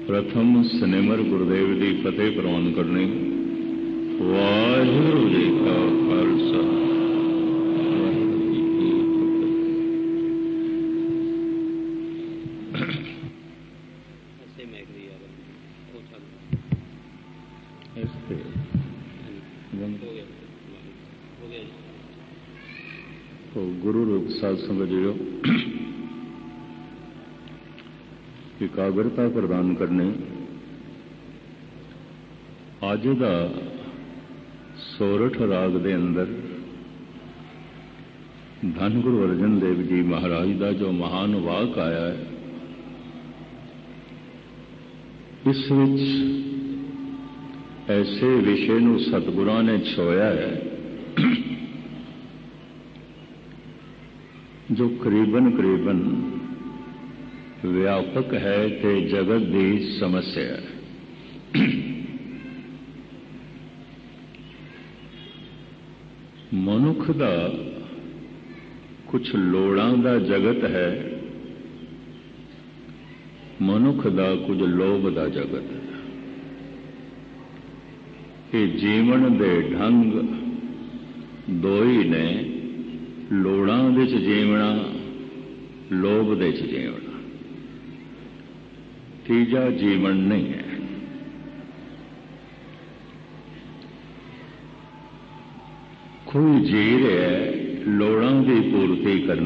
प्रथम सिनेमर गुरुदेव की फतेह प्रवान करनी। वाहिगुरू जी का खालसा, वाहिगुरू जी की फतेह। गुरु रूप साध संगत जीओ, एकाग्रता प्रदान करने अज का सोरठ राग दे अंदर धन गुरु अर्जन देव जी महाराज का जो महान वाक आया है, इस विच ऐसे विषय नूं सतगुरां ने छोया है जो करीबन करीबन व्यापक है ते जगत की समस्या है। मनुख का कुछ लोड़ां दा जगत है, मनुख का कुछ लोभ का जगत है। ये जीवन दे ढंग दो ही ने, लोड़ां दे च जीवना, लोभ दे च जीवना। तीजा जीवन नहीं है। कोई जी रहा है लोड़ां की पूर्ति करनी।